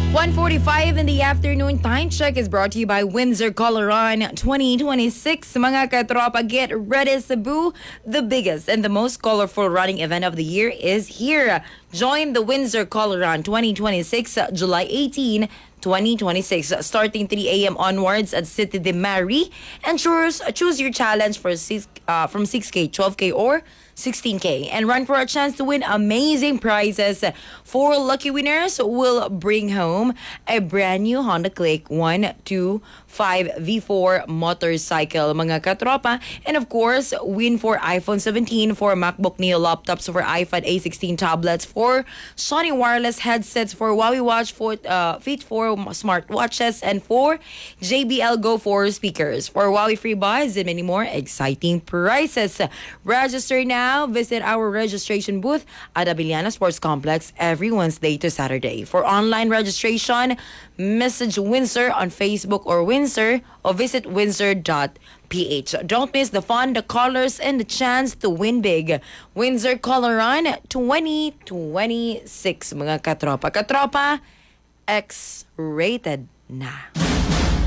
1:45 in the afternoon. Time check is brought to you by Windsor Coloran 2026. Mga katropa, get ready, Cebu. The biggest and the most colorful running event of the year is here. Join the Windsor Coloran 2026, July 18, 2026, starting 3 a.m. onwards at City de Mary. And choose your challenge for from 6K, 12K, or 16K, and run for a chance to win amazing prizes. 4 lucky winners will bring home a brand new Honda Click 125 V4 motorcycle, mga katropa. And of course, win for iPhone 17, for MacBook Neo laptops, for iPad A16 tablets, for Sony wireless headsets, for Huawei Watch Fit 4 smartwatches, and for JBL Go 4 speakers, for Huawei free buys, and many more exciting prizes. Register now. Visit our registration booth at Abiliana Sports Complex every Wednesday to Saturday. For online registration, message Windsor on Facebook or Windsor, or visit windsor.ph. Don't miss the fun, the colors, and the chance to win big. Windsor Coloran 2026, mga katropa. Katropa, X-rated na.